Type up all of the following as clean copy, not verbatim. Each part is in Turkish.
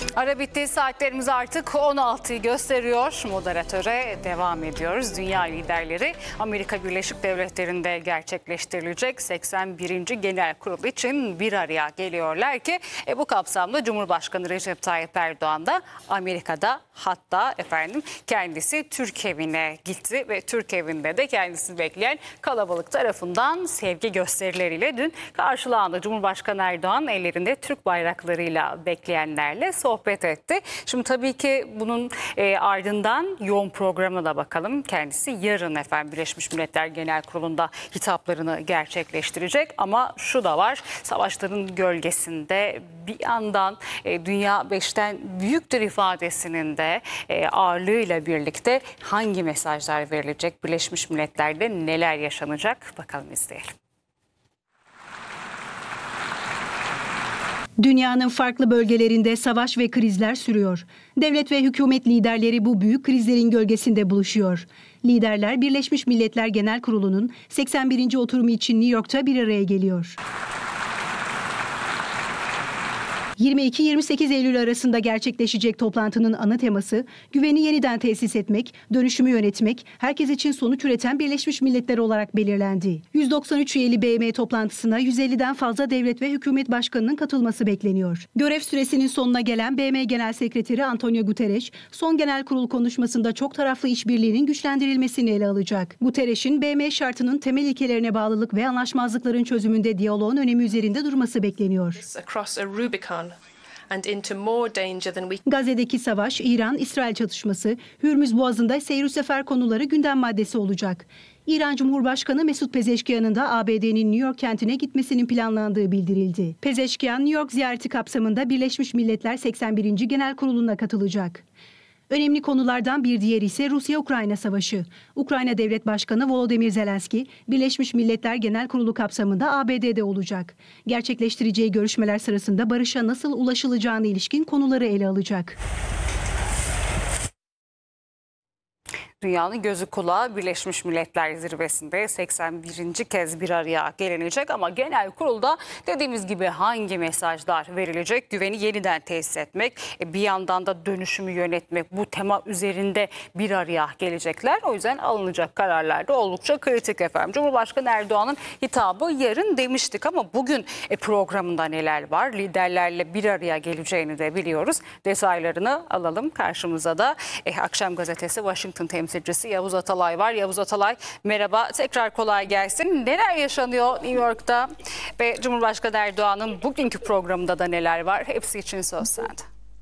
Ara bitti, saatlerimiz artık 16'yı gösteriyor. Moderatöre devam ediyoruz. Dünya liderleri Amerika Birleşik Devletleri'nde gerçekleştirilecek 81. Genel Kurul için bir araya geliyorlar ki bu kapsamda Cumhurbaşkanı Recep Tayyip Erdoğan da Amerika'da, hatta kendisi Türk evine gitti ve Türk evinde de kendisini bekleyen kalabalık tarafından sevgi gösterileriyle dün karşılandı. Cumhurbaşkanı Erdoğan ellerinde Türk bayraklarıyla bekleyenlerle sohbet etti. Şimdi tabii ki bunun ardından yoğun programına da bakalım. Kendisi yarın Birleşmiş Milletler Genel Kurulu'nda hitaplarını gerçekleştirecek. Ama şu da var, savaşların gölgesinde bir yandan Dünya 5'ten büyüktür ifadesinin de ağırlığıyla birlikte hangi mesajlar verilecek? Birleşmiş Milletler'de neler yaşanacak? Bakalım, izleyelim. Dünyanın farklı bölgelerinde savaş ve krizler sürüyor. Devlet ve hükümet liderleri bu büyük krizlerin gölgesinde buluşuyor. Liderler Birleşmiş Milletler Genel Kurulu'nun 81. oturumu için New York'ta bir araya geliyor. 22-28 Eylül arasında gerçekleşecek toplantının ana teması güveni yeniden tesis etmek, dönüşümü yönetmek, herkes için sonuç üreten Birleşmiş Milletler olarak belirlendi. 193 üyeli BM toplantısına 150'den fazla devlet ve hükümet başkanının katılması bekleniyor. Görev süresinin sonuna gelen BM Genel Sekreteri Antonio Guterres, son genel kurul konuşmasında çok taraflı işbirliğinin güçlendirilmesini ele alacak. Guterres'in BM şartının temel ilkelerine bağlılık ve anlaşmazlıkların çözümünde diyaloğun önemi üzerinde durması bekleniyor. Gazze'deki savaş, İran-İsrail çatışması, Hürmüz Boğazı'nda seyir sefer konuları gündem maddesi olacak. İran Cumhurbaşkanı Mesut Pezeşkiyan'ın da ABD'nin New York kentine gitmesinin planlandığı bildirildi. Pezeşkiyan, New York ziyareti kapsamında Birleşmiş Milletler 81. Genel Kurulu'na katılacak. Önemli konulardan bir diğeri ise Rusya-Ukrayna savaşı. Ukrayna Devlet Başkanı Volodymyr Zelenski, Birleşmiş Milletler Genel Kurulu kapsamında ABD'de olacak. Gerçekleştireceği görüşmeler sırasında barışa nasıl ulaşılacağına ilişkin konuları ele alacak. Dünyanın gözü kulağı Birleşmiş Milletler Zirvesi'nde 81. kez bir araya gelinecek ama genel kurulda dediğimiz gibi hangi mesajlar verilecek? Güveni yeniden tesis etmek, bir yandan da dönüşümü yönetmek, bu tema üzerinde bir araya gelecekler. O yüzden alınacak kararlar da oldukça kritik efendim. Cumhurbaşkanı Erdoğan'ın hitabı yarın demiştik ama bugün programında neler var? Liderlerle bir araya geleceğini de biliyoruz. Detaylarını alalım. Karşımıza da Akşam Gazetesi Washington temsilcisi Yavuz Atalay var. Yavuz Atalay, merhaba. Tekrar kolay gelsin. Neler yaşanıyor New York'ta ve Cumhurbaşkanı Erdoğan'ın bugünkü programında da neler var? Hepsi için söz sende.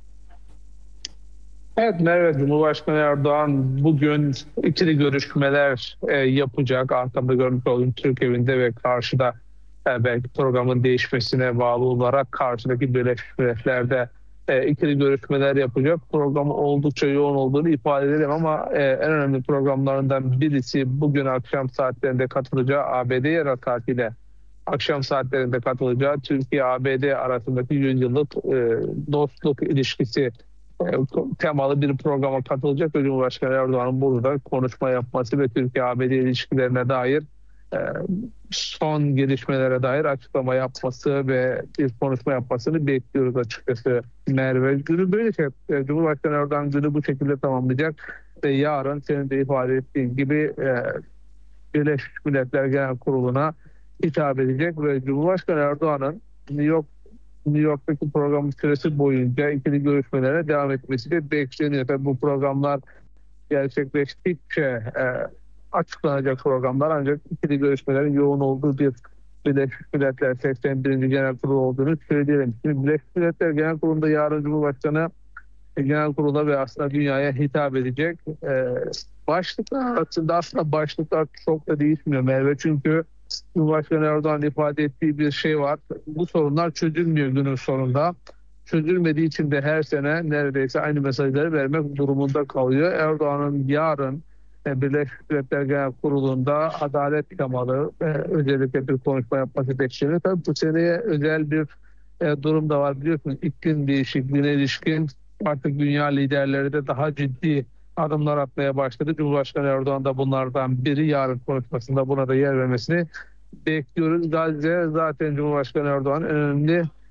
Evet, merhaba. Cumhurbaşkanı Erdoğan bugün ikili görüşmeler yapacak. Arkamda görmüş olduğum Türk evinde ve karşıda belki programın değişmesine bağlı olarak karşıdaki Birleşmiş Milletler'de ikili görüşmeler yapacak. Program oldukça yoğun olduğunu ifade edelim ama en önemli programlarından birisi bugün akşam saatlerinde katılacağı ABD yerel saatiyle akşam saatlerinde katılacağı Türkiye-ABD arasındaki 100 yıllık dostluk ilişkisi temalı bir programa katılacak ve Cumhurbaşkanı Erdoğan'ın burada konuşma yapması ve Türkiye-ABD ilişkilerine dair son gelişmelere dair açıklama yapması ve bir konuşma yapmasını bekliyoruz açıkçası Merve. Günü böyle Cumhurbaşkanı Erdoğan günü bu şekilde tamamlayacak ve yarın senin de ifade ettiğin gibi Birleşmiş Milletler Genel Kurulu'na hitap edecek ve Cumhurbaşkanı Erdoğan'ın New York'taki programın süresi boyunca ikili görüşmelere devam etmesi de bekleniyor. Tabii bu programlar gerçekleştikçe açıklanacak programlar, ancak ikili görüşmelerin yoğun olduğu bir Birleşmiş Milletler 81. Genel Kurulu olduğunu söyleyelim. Şimdi Birleşmiş Milletler Genel Kurulu'nda yarın Cumhurbaşkanı Genel Kurulu'na ve aslında dünyaya hitap edecek. Başlıklar aslında başlıklar çok da değişmiyor Merve, çünkü Cumhurbaşkanı Erdoğan ifade ettiği bir şey var. Bu sorunlar çözülmüyor günün sonunda. Çözülmediği için de her sene neredeyse aynı mesajları vermek durumunda kalıyor. Erdoğan'ın yarın Birleşmiş Milletler Genel Kurulu'nda adalet temalı özellikle bir konuşma yapması bekleniyor. Tabii bu seneye özel bir durum da var, biliyorsunuz. İklim değişikliğine ilişkin artık dünya liderleri de daha ciddi adımlar atmaya başladı. Cumhurbaşkanı Erdoğan da bunlardan biri, yarın konuşmasında buna da yer vermesini bekliyoruz. Gazze zaten Cumhurbaşkanı Erdoğan önemli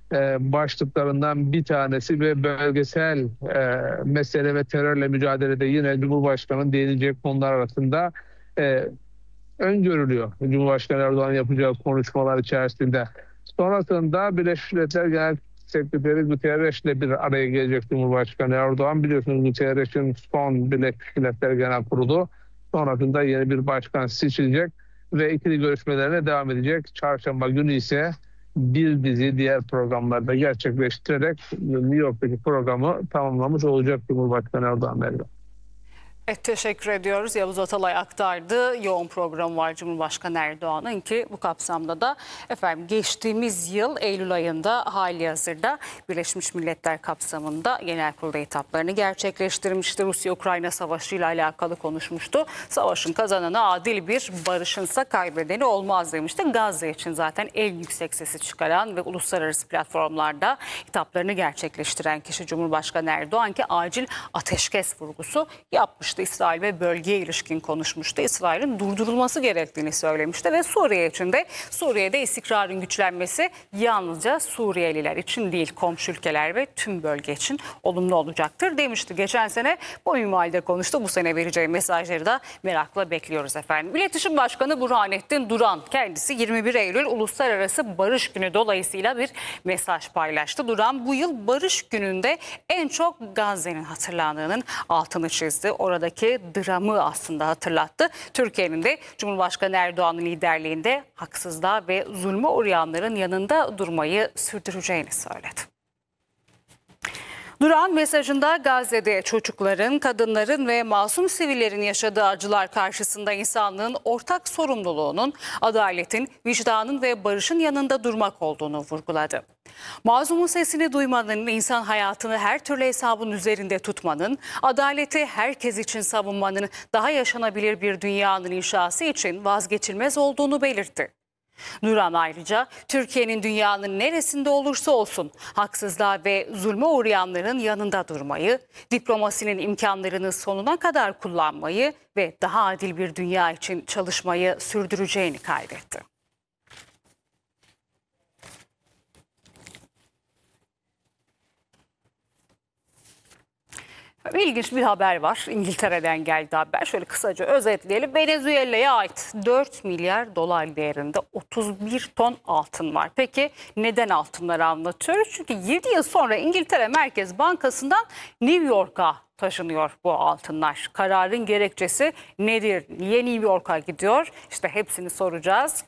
başlıklarından bir tanesi ve bölgesel mesele ve terörle mücadelede yine Cumhurbaşkanı'nın değinecek konular arasında öngörülüyor. Cumhurbaşkanı Erdoğan yapacağı konuşmalar içerisinde. Sonrasında Birleşmiş Milletler Genel Sekreteri Guterres ile bir araya gelecek Cumhurbaşkanı Erdoğan. Biliyorsunuz Guterres'in son Birleşmiş Milletler Genel Kurulu. Sonrasında yeni bir başkan seçilecek ve ikili görüşmelerine devam edecek. Çarşamba günü ise bir dizi diğer programlarda gerçekleştirerek New York'taki programı tamamlamış olacak Cumhurbaşkanı Erdoğan. Teşekkür ediyoruz. Yavuz Atalay aktardı. Yoğun program var Cumhurbaşkanı Erdoğan'ın ki bu kapsamda da geçtiğimiz yıl Eylül ayında halihazırda Birleşmiş Milletler kapsamında genel kurulu etaplarını gerçekleştirmişti. Rusya-Ukrayna savaşı ile alakalı konuşmuştu. Savaşın kazananı adil bir, barışınsa kaybedeni olmaz demişti. Gazze için zaten en yüksek sesi çıkaran ve uluslararası platformlarda hitaplarını gerçekleştiren kişi Cumhurbaşkanı Erdoğan ki acil ateşkes vurgusu yapmıştı. İsrail ve bölgeye ilişkin konuşmuştu. İsrail'in durdurulması gerektiğini söylemişti ve Suriye için de Suriye'de istikrarın güçlenmesi yalnızca Suriyeliler için değil, komşu ülkeler ve tüm bölge için olumlu olacaktır demişti. Geçen sene bu minvalde konuştu. Bu sene vereceği mesajları da merakla bekliyoruz efendim. İletişim Başkanı Burhanettin Duran kendisi 21 Eylül Uluslararası Barış Günü dolayısıyla bir mesaj paylaştı. Duran bu yıl Barış Günü'nde en çok Gazze'nin hatırlandığının altını çizdi. Oradaki dramı aslında hatırlattı. Türkiye'nin de Cumhurbaşkanı Erdoğan'ın liderliğinde haksızlığa ve zulme uğrayanların yanında durmayı sürdüreceğini söyledi. Duran mesajında Gazze'de çocukların, kadınların ve masum sivillerin yaşadığı acılar karşısında insanlığın ortak sorumluluğunun, adaletin, vicdanın ve barışın yanında durmak olduğunu vurguladı. Mazlumun sesini duymanın, insan hayatını her türlü hesabın üzerinde tutmanın, adaleti herkes için savunmanın, daha yaşanabilir bir dünyanın inşası için vazgeçilmez olduğunu belirtti. Duran ayrıca Türkiye'nin dünyanın neresinde olursa olsun haksızlığa ve zulme uğrayanların yanında durmayı, diplomasinin imkanlarını sonuna kadar kullanmayı ve daha adil bir dünya için çalışmayı sürdüreceğini kaydetti. İlginç bir haber var. İngiltere'den geldi haber. Şöyle kısaca özetleyelim. Venezuela'ya ait 4 milyar dolar değerinde 31 ton altın var. Peki neden altınları anlatıyoruz? Çünkü 7 yıl sonra İngiltere Merkez Bankası'ndan New York'a taşınıyor bu altınlar. Kararın gerekçesi nedir? Niye New York'a gidiyor? İşte hepsini soracağız.